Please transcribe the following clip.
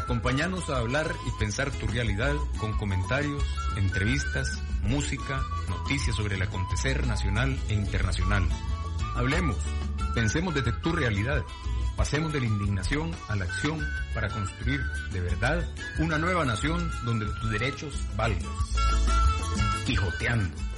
Acompáñanos a hablar y pensar tu realidad con comentarios, entrevistas, música, noticias sobre el acontecer nacional e internacional. Hablemos, pensemos desde tu realidad, pasemos de la indignación a la acción para construir, de verdad, una nueva nación donde tus derechos valgan. Quijoteando.